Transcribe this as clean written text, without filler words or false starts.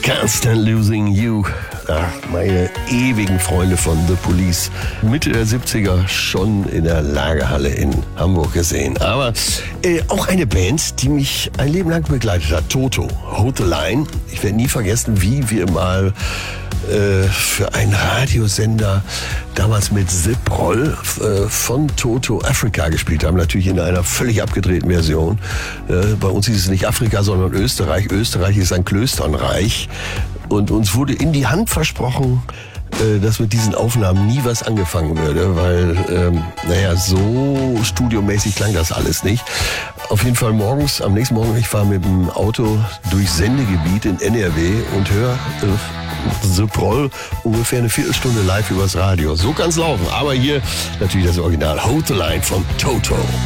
Can't Stand Losing You. Ach, meine ewigen Freunde von The Police. Mitte der 70er schon in der Lagerhalle in Hamburg gesehen. Aber auch eine Band, die mich ein Leben lang begleitet hat. Toto, Hold the Line. Ich werde nie vergessen, wie wir mal für einen Radiosender damals mit Zip Roll von Toto Africa gespielt haben. Natürlich in einer völlig abgedrehten Version. Bei uns hieß es nicht Afrika, sondern Österreich. Österreich ist ein Klösternreich. Und uns wurde in die Hand versprochen, dass mit diesen Aufnahmen nie was angefangen würde, weil, so studiomäßig klang das alles nicht. Auf jeden Fall am nächsten Morgen, ich fahre mit dem Auto durchs Sendegebiet in NRW und höre The Proll ungefähr eine Viertelstunde live übers Radio. So kann's laufen. Aber hier natürlich das Original Hold the Line von Toto.